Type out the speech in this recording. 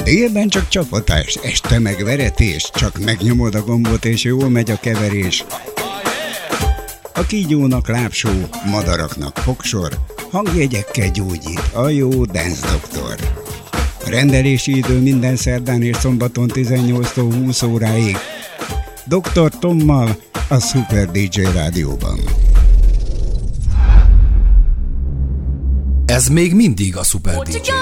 Délben csak csapatás, este meg veretés, csak megnyomod a gombot és jól megy a keverés. A kígyónak lábsó, madaraknak fogsor, hangjegyekkel gyógyít a jó Dance Doktor. A rendelési idő minden szerdán és szombaton 18-tól 20 óráig. Dr. Tommal a Super DJ Rádióban. Ez még mindig a Super DJ